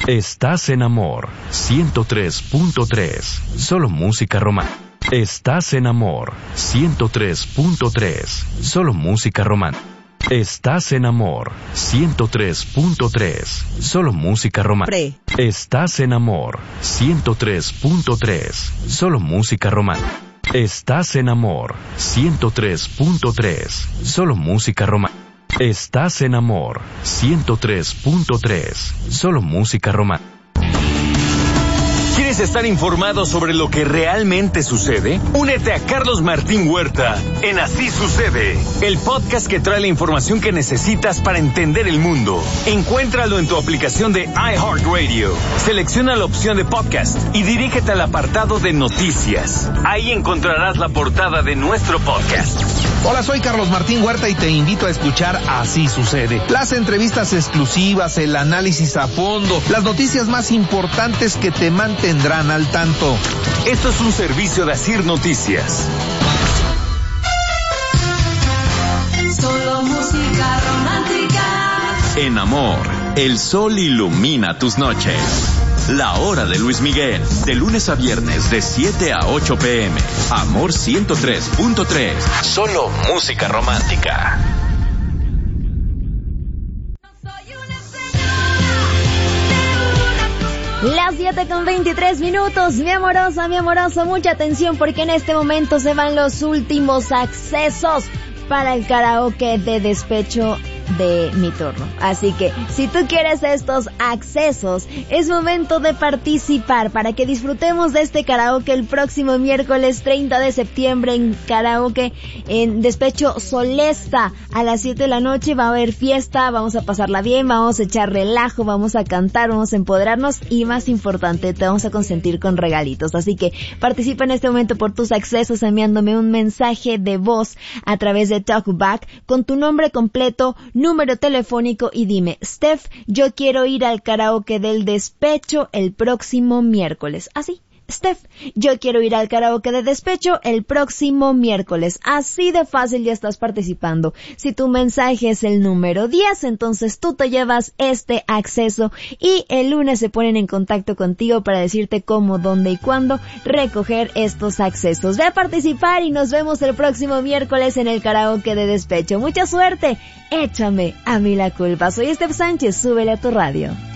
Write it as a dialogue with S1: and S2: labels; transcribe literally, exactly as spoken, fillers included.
S1: Estás en Amor ciento tres punto tres. Solo música romántica. Estás en Amor ciento tres punto tres. Solo música romántica. Estás en Amor ciento tres punto tres. Solo música romántica. Estás en Amor ciento tres punto tres. Solo música romántica. Estás en Amor ciento tres punto tres. Solo música romántica. Estás en Amor ciento tres punto tres. Solo música romántica.
S2: ¿Quieres estar informado sobre lo que realmente sucede? Únete a Carlos Martín Huerta en Así Sucede, el podcast que trae la información que necesitas para entender el mundo. Encuéntralo en tu aplicación de iHeartRadio. Selecciona la opción de podcast y dirígete al apartado de noticias. Ahí encontrarás la portada de nuestro podcast.
S3: Hola, soy Carlos Martín Huerta y te invito a escuchar Así Sucede. Las entrevistas exclusivas, el análisis a fondo, las noticias más importantes que te mantendrán al tanto.
S2: Esto es un servicio de Asir Noticias.
S4: Solo música romántica.
S5: En Amor, el sol ilumina tus noches. La hora de Luis Miguel, de lunes a viernes de siete a ocho pm. Amor ciento tres punto tres. Solo música romántica.
S6: Las siete con veintitrés minutos, mi amorosa, mi amoroso, mucha atención porque en este momento se van los últimos accesos para el karaoke de despecho de mi turno. Así que, si tú quieres estos accesos, es momento de participar para que disfrutemos de este karaoke el próximo miércoles treinta de septiembre en karaoke en Despecho Solesta a las siete de la noche. Va a haber fiesta, vamos a pasarla bien, vamos a echar relajo, vamos a cantar, vamos a empoderarnos y más importante, te vamos a consentir con regalitos. Así que participa en este momento por tus accesos enviándome un mensaje de voz a través de TalkBack con tu nombre completo, número telefónico y dime: Steph, yo quiero ir al karaoke del despecho el próximo miércoles. Así. Steph, yo quiero ir al karaoke de despecho el próximo miércoles. Así de fácil ya estás participando. Si tu mensaje es el número diez, entonces tú te llevas este acceso y el lunes se ponen en contacto contigo para decirte cómo, dónde y cuándo recoger estos accesos. Ve a participar y nos vemos el próximo miércoles en el karaoke de despecho. Mucha suerte. Échame a mí la culpa. Soy Steph Sánchez. Súbele a tu radio.